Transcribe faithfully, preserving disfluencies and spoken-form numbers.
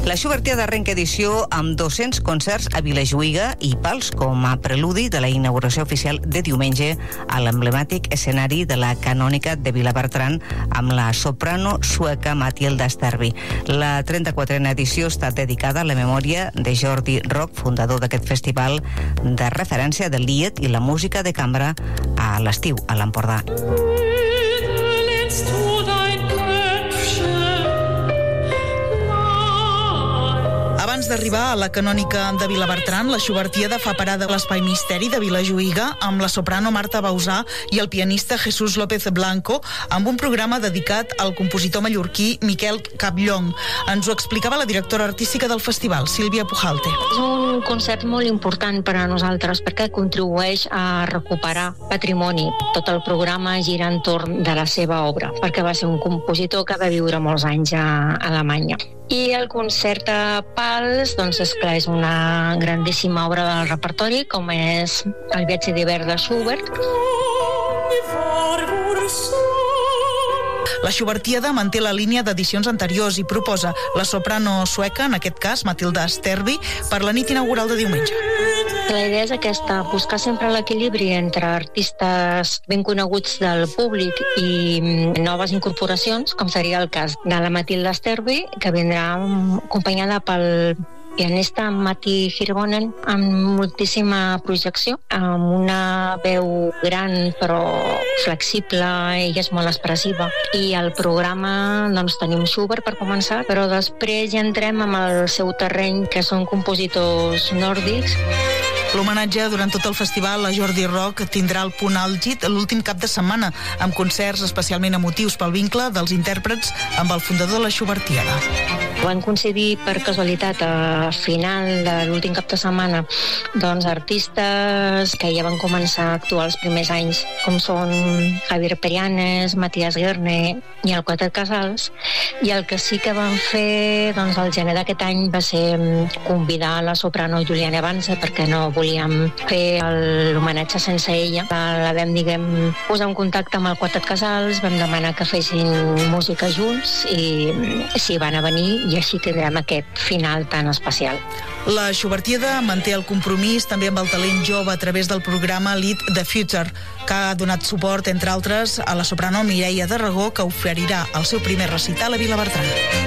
La Schubertiada arrenca edició amb dos-cents concerts a Vilajuïga i Pals com a preludi de la inauguració oficial de diumenge a l'emblemàtic escenari de la Canònica de Vilabertran amb la soprano sueca Matilda Sterby. La trenta-quatrena edició està dedicada a la memòria de Jordi Roc, fundador d'aquest festival de referència del lied i la música de cambra a l'estiu a l'Empordà. Abans d'arribar a la Canònica de Vilabertran, la Schubertiada fa parada a l'Espai Misteri de Vilajuïga amb la soprano Marta Bausà i el pianista Jesús López Blanco amb un programa dedicat al compositor mallorquí Miquel Capllong. Ens ho explicava la directora artística del festival, Sílvia Pujalte. És un concert molt important per a nosaltres perquè contribueix a recuperar patrimoni. Tot el programa gira entorn de la seva obra, perquè va ser un compositor que va viure molts anys a Alemanya. I el concert a Pals, doncs, esclar, és una grandíssima obra del repertori, com és el Viatge d'hivern de Schubert. La Schubertiada manté la línia d'edicions anteriors i proposa la soprano sueca, en aquest cas Matilda Sterby, per la nit inaugural de diumenge. La idea és aquesta, buscar sempre l'equilibri entre artistes ben coneguts del públic i noves incorporacions, com seria el cas de la Matilda Sterby, que vindrà acompanyada pel pianista Matti Hirvonen amb moltíssima projecció, amb una veu gran però flexible, ella és molt expressiva. I al programa doncs, tenim Schubert per començar, però després ja entrem amb el seu terreny, que són compositors nòrdics. L'homenatge durant tot el festival a Jordi Roc tindrà el punt àlgid l'últim cap de setmana, amb concerts especialment emotius pel vincle dels intèrprets amb el fundador de la Schubertiada. Van coincidir per casualitat a final de l'últim cap de setmana doncs artistes que ja van començar a actuar els primers anys, com són Javier Perianes, Matías Guerne i el Quartet Casals, i el que sí que van fer doncs, al gener d'aquest any va ser convidar la soprano Juliana Evanse, perquè no volíem fer l'homenatge sense ella. La vam, diguem, posar en contacte amb el Quartet Casals, vam demanar que fessin música junts i s'hi van a venir, i així tindrem aquest final tan especial. La Schubertiada manté el compromís també amb el talent jove a través del programa Lead the Future, que ha donat suport, entre altres, a la soprano Mireia D'Aragó, que oferirà el seu primer recital a Vilabertran.